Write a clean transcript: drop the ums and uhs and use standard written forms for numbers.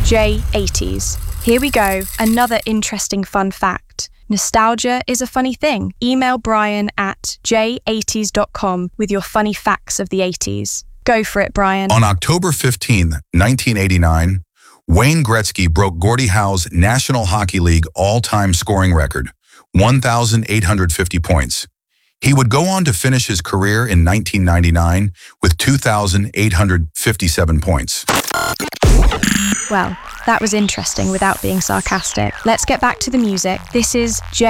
J80s. Here we go, another interesting fun fact. Nostalgia is a funny thing. Email Brian at j80s.com with your funny facts of the 80s. Go for it, Brian. On October 15, 1989, Wayne Gretzky broke Gordie Howe's National Hockey League all-time scoring record, 1,850 points. He would go on to finish his career in 1999 with 2,857 points. Well, that was interesting without being sarcastic. Let's get back to the music. This is J.